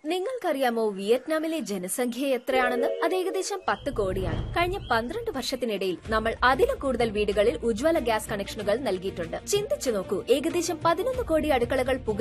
നിങ്ങൾക്കറിയാമോ വിയറ്റ്നാമിലെ ജനസംഖ്യ എത്രയാണെന്ന്? അത് ഏകദേശം 10 കോടിയാണ്. കഴിഞ്ഞ 12 വർഷത്തിനിടയിൽ നമ്മൾ അതിലും കൂടുതൽ വീടുകളിൽ ഉജ്ജ്വല ഗ്യാസ് കണക്ഷനുകൾ നൽകിയിട്ടുണ്ട്. ചിന്തിച്ചു നോക്കൂ, ഏകദേശം 11 കോടി അടുക്കളകൾ